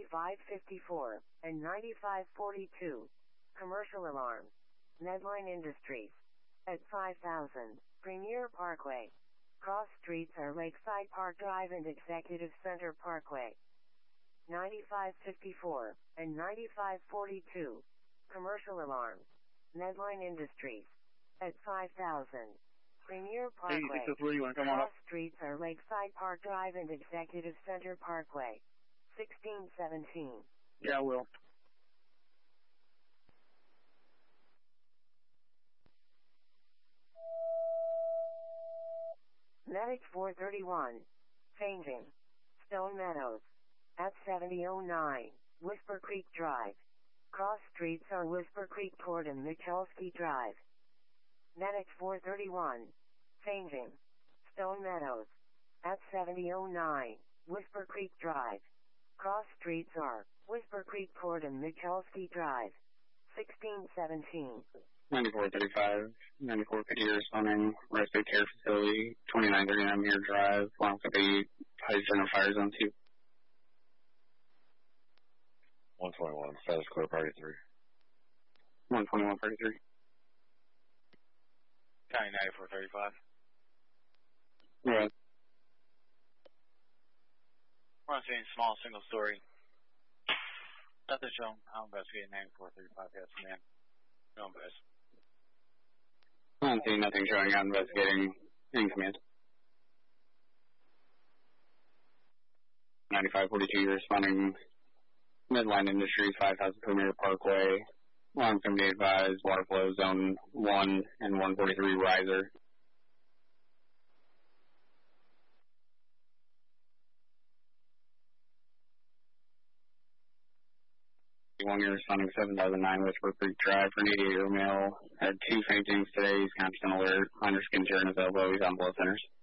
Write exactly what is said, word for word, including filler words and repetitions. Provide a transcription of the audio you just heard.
ninety-five fifty-four and ninety-five forty-two. Commercial alarm. Medline Industries. At five thousand. Premier Parkway. Cross streets are Lakeside Park Drive and Executive Center Parkway. ninety-five fifty-four and ninety-five forty-two. Commercial alarm. Medline Industries. At five thousand. Premier Parkway. Hey, this is where you want to come on Cross up? streets are Lakeside Park Drive and Executive Center Parkway. sixteen seventeen. Yeah, I will. Medic four thirty-one. Fainting. Stone Meadows. At seventy oh nine. Whisper Creek Drive. Cross streets are Whisper Creek Court and Michalski Drive. Medic four thirty-one. Fainting. Stone Meadows. At seventy oh nine. Whisper Creek Drive. Cross streets are Whisper Creek Court and Michalski Drive. sixteen seventeen. ninety-four thirty-five, ninety-four fifty responding, respite care facility, twenty-nine thirty-nine Muir Drive, one fifty, high center fire zone two. one twenty-one, status clear, party three. one twenty-one thirty-three. County ninety-four thirty-five. Right. We're on scene, small single story. Nothing shown. I'm investigating ninety-four thirty-five. Yes, man. No invest. I don't see nothing showing out investigating in command. ninety-five forty-two responding, Medline Industries, five thousand Premier Parkway, one seventy advised, water flow zone one and one forty-three riser. One year responding seven thousand nine Whisper Creek Drive for an eighty-eight year old male. Had two faintings today. He's constant alert. Minor skin tear in his elbow. He's on blood thinners.